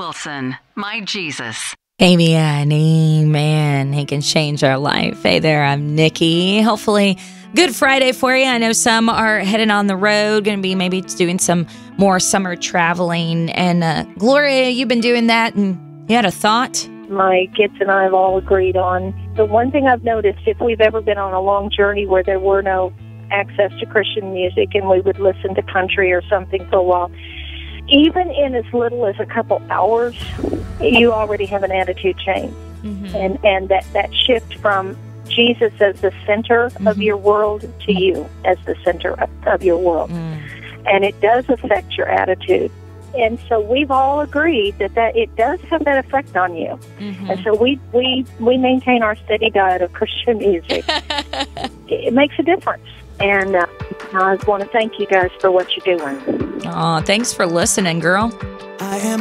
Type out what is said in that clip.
Wilson, my Jesus. Amen. Amen. He can change our life. Hey there, I'm Nikki. Hopefully, good Friday for you. I know some are heading on the road, going to be maybe doing some more summer traveling. And Gloria, you've been doing that, and you had a thought? My kids and I have all agreed on. The one thing I've noticed, if we've ever been on a long journey where there were no access to Christian music and we would listen to country or something for a while, even in as little as a couple hours, you already have an attitude change. Mm-hmm. And that shift from Jesus as the center of your world to you as the center of your world. And it does affect your attitude. And so we've all agreed that it does have that effect on you. Mm-hmm. And so we maintain our steady diet of Christian music. It makes a difference. And I want to thank you guys for what you're doing. Oh, thanks for listening, girl. I am